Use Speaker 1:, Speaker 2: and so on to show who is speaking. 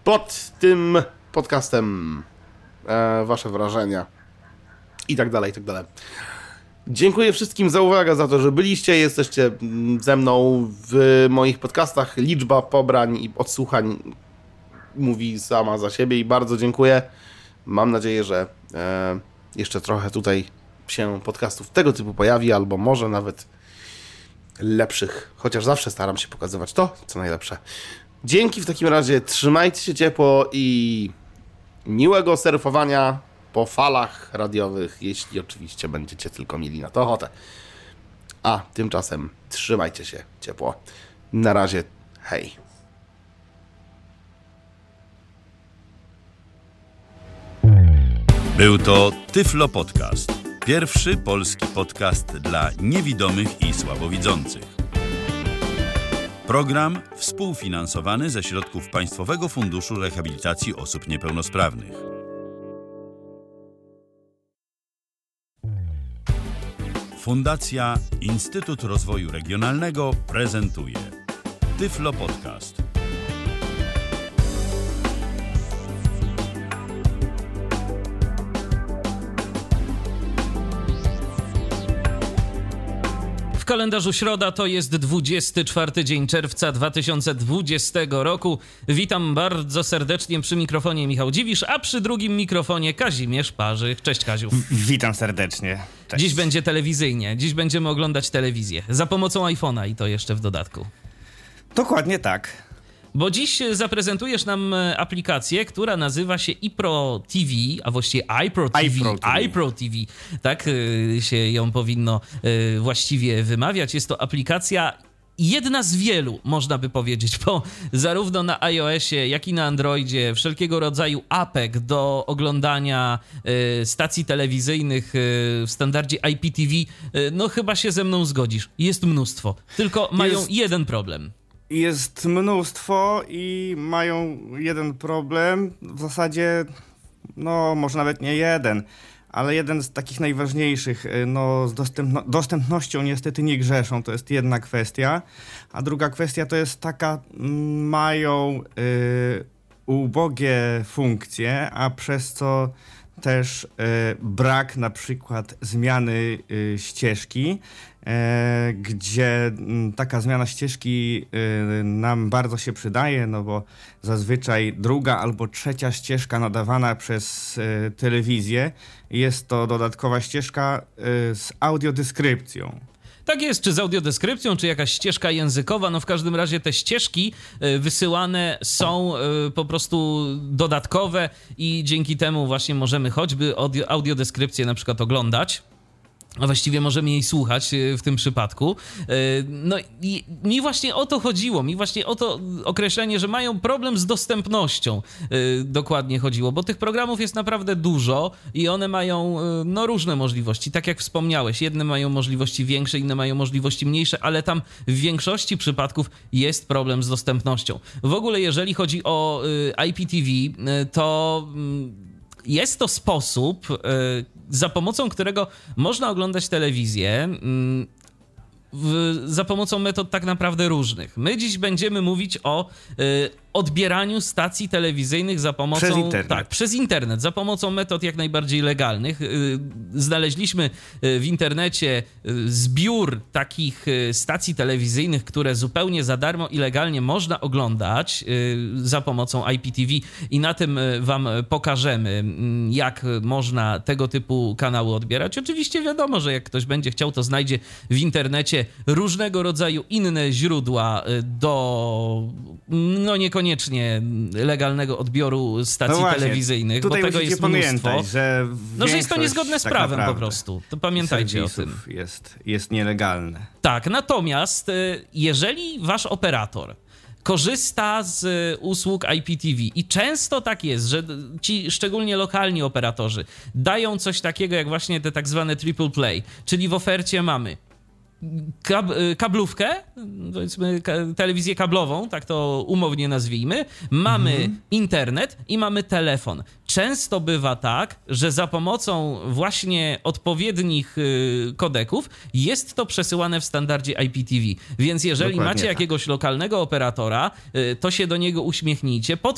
Speaker 1: pod tym podcastem wasze wrażenia i tak dalej, i tak dalej. Dziękuję wszystkim za uwagę, za to, że byliście, jesteście ze mną w moich podcastach. Liczba pobrań i odsłuchań mówi sama za siebie i bardzo dziękuję. Mam nadzieję, że jeszcze trochę tutaj się podcastów tego typu pojawi, albo może nawet lepszych, chociaż zawsze staram się pokazywać to, co najlepsze. Dzięki w takim razie, trzymajcie się ciepło i miłego surfowania po falach radiowych, jeśli oczywiście będziecie tylko mieli na to ochotę. A tymczasem trzymajcie się ciepło. Na razie, hej.
Speaker 2: Był to Tyflo Podcast. Pierwszy polski podcast dla niewidomych i słabowidzących. Program współfinansowany ze środków Państwowego Funduszu Rehabilitacji Osób Niepełnosprawnych. Fundacja Instytut Rozwoju Regionalnego prezentuje Tyflo Podcast.
Speaker 3: W kalendarzu środa to jest 24 dzień czerwca 2020 roku. Witam bardzo serdecznie przy mikrofonie Michał Dziwisz, a przy drugim mikrofonie Kazimierz Parzyk. Cześć Kaziu.
Speaker 4: Witam serdecznie. Cześć.
Speaker 3: Dziś będzie telewizyjnie. Dziś będziemy oglądać telewizję. Za pomocą iPhone'a i to jeszcze w dodatku.
Speaker 4: Dokładnie tak.
Speaker 3: Bo dziś zaprezentujesz nam aplikację, która nazywa się iPro TV, a właściwie iPro TV. Tak się ją powinno właściwie wymawiać. Jest to aplikacja jedna z wielu, można by powiedzieć, bo zarówno na iOSie, jak i na Androidzie wszelkiego rodzaju apek do oglądania stacji telewizyjnych w standardzie IPTV, no chyba się ze mną zgodzisz. Jest mnóstwo, tylko mają jeden problem.
Speaker 4: Jest mnóstwo i mają jeden problem, w zasadzie, no może nawet nie jeden, ale jeden z takich najważniejszych, no z dostępnością niestety nie grzeszą, to jest jedna kwestia, a druga kwestia to jest taka, mają ubogie funkcje, a przez co też brak na przykład zmiany ścieżki, gdzie taka zmiana ścieżki nam bardzo się przydaje, no bo zazwyczaj druga albo trzecia ścieżka nadawana przez telewizję jest to dodatkowa ścieżka z audiodeskrypcją.
Speaker 3: Tak jest, czy z audiodeskrypcją, czy jakaś ścieżka językowa, no w każdym razie te ścieżki wysyłane są po prostu dodatkowe i dzięki temu właśnie możemy choćby audiodeskrypcję na przykład oglądać. A właściwie możemy jej słuchać w tym przypadku. No i mi właśnie o to chodziło, mi właśnie o to określenie, że mają problem z dostępnością dokładnie chodziło, bo tych programów jest naprawdę dużo i one mają no różne możliwości, tak jak wspomniałeś, jedne mają możliwości większe, inne mają możliwości mniejsze, ale tam w większości przypadków jest problem z dostępnością. W ogóle jeżeli chodzi o IPTV, to jest to sposób, za pomocą którego można oglądać telewizję za pomocą metod tak naprawdę różnych. My dziś będziemy mówić o odbieraniu stacji telewizyjnych za pomocą...
Speaker 4: Przez internet.
Speaker 3: Tak, przez internet, za pomocą metod jak najbardziej legalnych. Znaleźliśmy w internecie zbiór takich stacji telewizyjnych, które zupełnie za darmo i legalnie można oglądać za pomocą IPTV i na tym wam pokażemy, jak można tego typu kanały odbierać. Oczywiście wiadomo, że jak ktoś będzie chciał, to znajdzie w internecie różnego rodzaju inne źródła do, no niekoniecznie legalnego odbioru stacji telewizyjnych, bo tego jest mnóstwo. Że jest to niezgodne z prawem po prostu. To pamiętajcie o tym.
Speaker 4: Jest nielegalne.
Speaker 3: Tak, natomiast jeżeli wasz operator korzysta z usług IPTV i często tak jest, że ci szczególnie lokalni operatorzy dają coś takiego jak właśnie te tak zwane triple play, czyli w ofercie mamy kablówkę, powiedzmy telewizję kablową, tak to umownie nazwijmy, mamy internet i mamy telefon. Często bywa tak, że za pomocą właśnie odpowiednich kodeków jest to przesyłane w standardzie IPTV. Więc jeżeli macie jakiegoś lokalnego operatora, to się do niego uśmiechnijcie,